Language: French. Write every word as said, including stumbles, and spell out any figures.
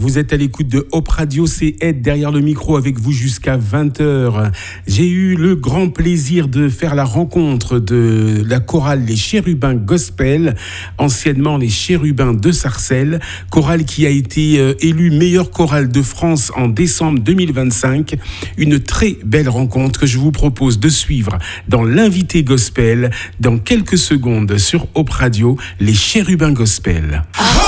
Vous êtes à l'écoute de Hop Radio, c'est Ed derrière le micro avec vous jusqu'à vingt heures. J'ai eu le grand plaisir de faire la rencontre de la chorale Les Chérubins Gospel, anciennement les Chérubins de Sarcelles, chorale qui a été euh, élue meilleure chorale de France en décembre deux mille vingt-cinq. Une très belle rencontre que je vous propose de suivre dans l'invité gospel dans quelques secondes sur Hop Radio, Les Chérubins Gospel.